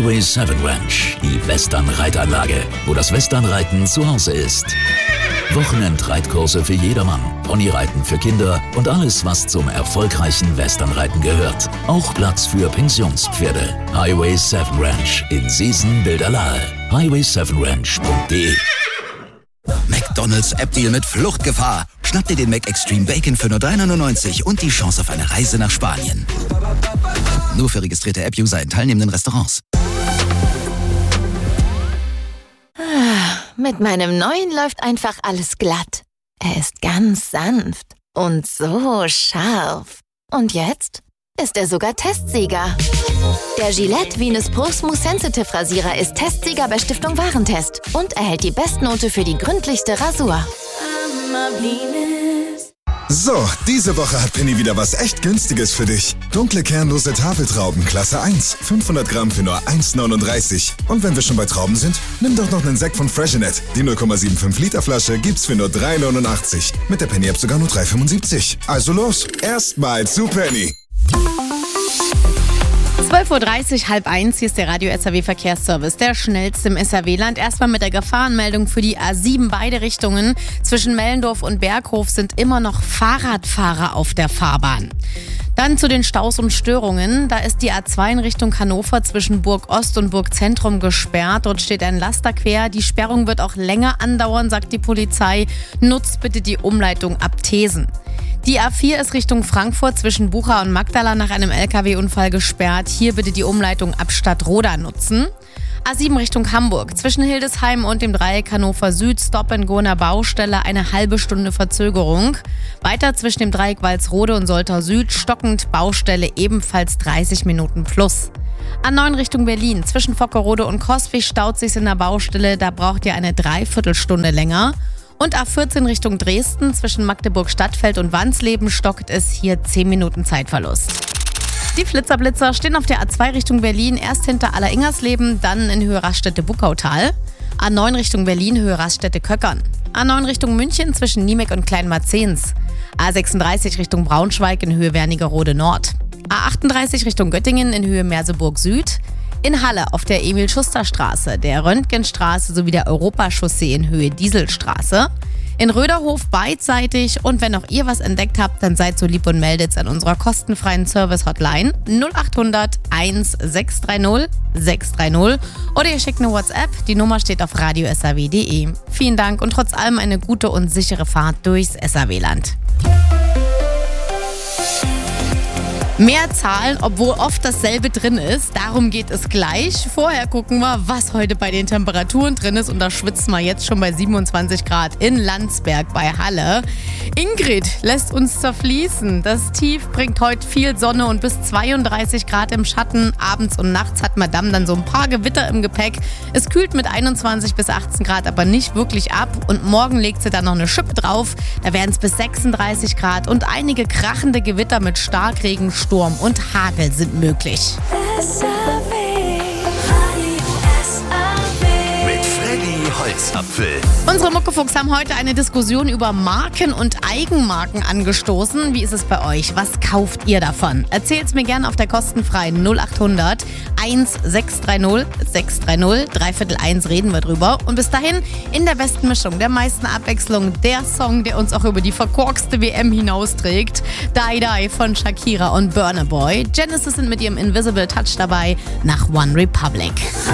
Highway 7 Ranch, die Western-Reitanlage, wo das Westernreiten zu Hause ist. Wochenendreitkurse für jedermann, Ponyreiten für Kinder und alles, was zum erfolgreichen Westernreiten gehört. Auch Platz für Pensionspferde. Highway 7 Ranch in Seesen-Bilderlahe. highway7ranch.de. McDonald's App-Deal mit Fluchtgefahr. Schnapp dir den McExtreme Bacon für nur $3,99 und die Chance auf eine Reise nach Spanien. Nur für registrierte App-User in teilnehmenden Restaurants. Mit meinem neuen läuft einfach alles glatt. Er ist ganz sanft und so scharf. Und jetzt ist er sogar Testsieger. Der Gillette Venus Pro Smooth Sensitive Rasierer ist Testsieger bei Stiftung Warentest und erhält die Bestnote für die gründlichste Rasur. So, diese Woche hat Penny wieder was echt Günstiges für dich. Dunkle kernlose Tafeltrauben, Klasse 1, 500 Gramm für nur 1,39. Und wenn wir schon bei Trauben sind, nimm doch noch einen Sekt von Freshenet. Die 0,75 Liter Flasche gibt's für nur 3,89. Mit der Penny-App sogar nur 3,75. Also los, erstmal zu Penny. 12.30 Uhr, halb eins, hier ist der Radio SAW Verkehrsservice, der schnellste im SAW-Land. Erstmal mit der Gefahrenmeldung für die A7, beide Richtungen. Zwischen Mellendorf und Berghof sind immer noch Fahrradfahrer auf der Fahrbahn. Dann zu den Staus und Störungen. Da ist die A2 in Richtung Hannover zwischen Burg Ost und Burg Zentrum gesperrt. Dort steht ein Laster quer. Die Sperrung wird auch länger andauern, sagt die Polizei. Nutzt bitte die Umleitung ab Thesen. Die A4 ist Richtung Frankfurt zwischen Bucha und Magdala nach einem LKW-Unfall gesperrt. Hier bitte die Umleitung ab Stadtroda nutzen. A7 Richtung Hamburg. Zwischen Hildesheim und dem Dreieck Hannover Süd, Stop-and-Go an der Baustelle, eine halbe Stunde Verzögerung. Weiter zwischen dem Dreieck Walsrode und Soltau Süd, stockend, Baustelle ebenfalls 30 Minuten plus. A9 Richtung Berlin. Zwischen Fockerode und Coswig staut sich's in der Baustelle, da braucht ihr eine Dreiviertelstunde länger. Und A14 Richtung Dresden, zwischen Magdeburg-Stadtfeld und Wansleben stockt es, hier 10 Minuten Zeitverlust. Die Flitzer-Blitzer stehen auf der A2 Richtung Berlin, erst hinter Alleringhersleben, dann in Höhe Raststätte-Buckautal. A9 Richtung Berlin, Höhe Raststätte-Köckern. A9 Richtung München zwischen Niemek und Kleinmarzens. A36 Richtung Braunschweig in Höhe Wernigerode Nord. A38 Richtung Göttingen in Höhe Merseburg Süd. In Halle auf der Emil-Schuster-Straße, der Röntgenstraße sowie der Europachaussee in Höhe Dieselstraße. In Röderhof beidseitig, und wenn auch ihr was entdeckt habt, dann seid so lieb und meldet's an unserer kostenfreien Service-Hotline 0800 1630 630 oder ihr schickt eine WhatsApp, die Nummer steht auf radiosaw.de. Vielen Dank und trotz allem eine gute und sichere Fahrt durchs SAW-Land. Mehr zahlen, obwohl oft dasselbe drin ist. Darum geht es gleich. Vorher gucken wir, was heute bei den Temperaturen drin ist. Und da schwitzen wir jetzt schon bei 27 Grad in Landsberg bei Halle. Ingrid lässt uns zerfließen. Das Tief bringt heute viel Sonne und bis 32 Grad im Schatten. Abends und nachts hat Madame dann so ein paar Gewitter im Gepäck. Es kühlt mit 21 bis 18 Grad aber nicht wirklich ab. Und morgen legt sie dann noch eine Schippe drauf. Da werden es bis 36 Grad und einige krachende Gewitter mit Starkregen, Sturm und Hagel sind möglich. Mit Freddy Holzapfel. Unsere Muckefuchs haben heute eine Diskussion über Marken und Eigenmarken angestoßen. Wie ist es bei euch? Was kauft ihr davon? Erzählt's mir gerne auf der kostenfreien 0800 1630 630. 12:45 reden wir drüber. Und bis dahin in der besten Mischung, der meisten Abwechslung, der Song, der uns auch über die verkorkste WM hinausträgt. Die Die von Shakira und Burna Boy. Genesis sind mit ihrem Invisible Touch dabei nach One Republic.